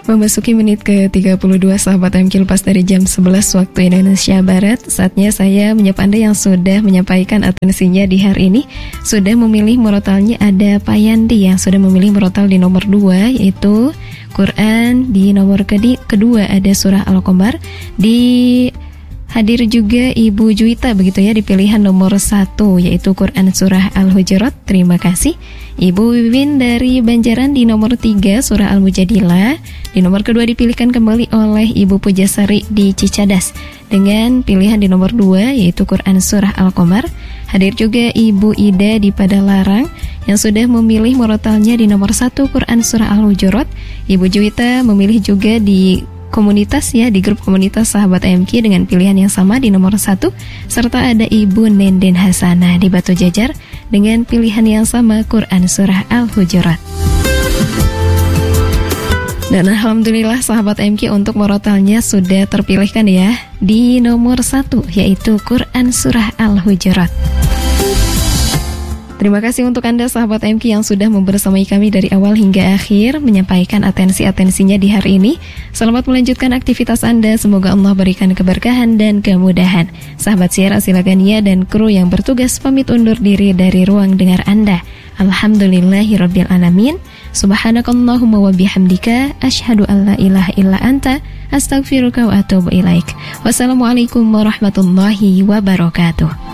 Memasuki menit ke-32 sahabat MQ lepas dari jam 11 waktu Indonesia Barat. Saatnya saya menyapa Anda yang sudah menyampaikan atensinya di hari ini. Sudah memilih murotalnya ada Pak Yandi yang sudah memilih murotal di nomor 2, yaitu Quran. Di nomor kedua ada surah Al-Qamar. Hadir juga Ibu Juwita begitu ya, di pilihan nomor 1 yaitu Quran surah Al-Hujurat. Terima kasih. Ibu Wiwin dari Banjaran di nomor 3 surah Al-Mujadilah. Di nomor kedua dipilihkan kembali oleh Ibu Pujasari di Cicadas dengan pilihan di nomor 2 yaitu Quran surah Al-Qamar. Hadir juga Ibu Ida di Padalarang yang sudah memilih murotalnya di nomor 1 Quran surah Al-Hujurat. Ibu Juwita memilih juga di komunitas ya, di grup komunitas sahabat AMQ dengan pilihan yang sama di nomor 1, serta ada Ibu Nenden Hasanah di Batu Jajar dengan pilihan yang sama Quran surah Al-Hujurat. Dan alhamdulillah sahabat AMQ untuk murotalnya sudah terpilihkan ya di nomor 1 yaitu Quran surah Al-Hujurat. Terima kasih untuk Anda sahabat MQ yang sudah membersamai kami dari awal hingga akhir, menyampaikan atensi-atensinya di hari ini. Selamat melanjutkan aktivitas Anda, semoga Allah berikan keberkahan dan kemudahan. Sahabat Syiar Asilagania dan kru yang bertugas pamit undur diri dari ruang dengar Anda. Alhamdulillahirabbil alamin. Subhanakallahumma wa bihamdika asyhadu an la ilaha illa anta astaghfiruka wa atubu ilaik. Wassalamualaikum warahmatullahi wabarakatuh.